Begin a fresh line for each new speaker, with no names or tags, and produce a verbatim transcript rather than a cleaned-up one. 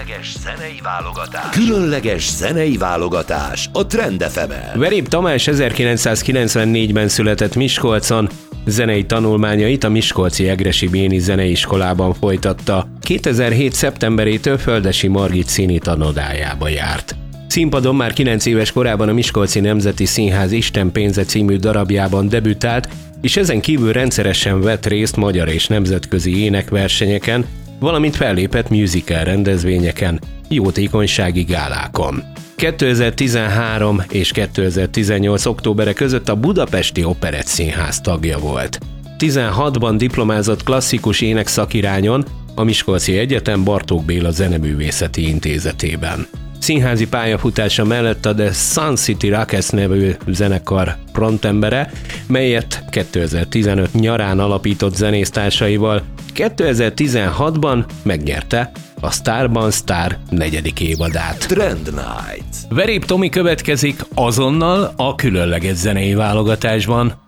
Különleges zenei válogatás. Különleges zenei válogatás a Trend ef emen.
Verép Tamás ezerkilencszázkilencvennégyben született Miskolcon, zenei tanulmányait a Miskolci Egressy Béni Zeneiskolában folytatta. kétezer-hét szeptemberétől Földessy Margit színi tanodájába járt. Színpadon már kilenc éves korában a Miskolci Nemzeti Színház Isten pénze című darabjában debütált, és ezen kívül rendszeresen vett részt magyar és nemzetközi énekversenyeken, valamint fellépett musical rendezvényeken, jótékonysági gálákon. kétezer-tizenhárom és kétezer-tizennyolc októbere között a Budapesti Operettszínház tagja volt. tizenhatban diplomázott klasszikus énekszakirányon a Miskolci Egyetem Bartók Béla Zeneművészeti Intézetében. Színházi pályafutása mellett a The Sun City Rockets nevű zenekar frontembere, melyet kétezer-tizenöt nyarán alapított zenésztársaival, kétezer-tizenhatban megnyerte a Starban Star negyedik évadát.
Trend Night.
Verép Tomi következik azonnal a különleges zenei válogatásban.